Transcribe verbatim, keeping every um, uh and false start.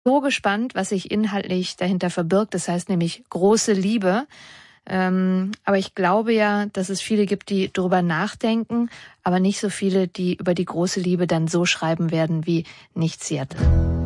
so gespannt, was sich inhaltlich dahinter verbirgt. Das heißt nämlich große Liebe. Ähm, aber ich glaube ja, dass es viele gibt, die darüber nachdenken, aber nicht so viele, die über die große Liebe dann so schreiben werden wie Nicht Seattle.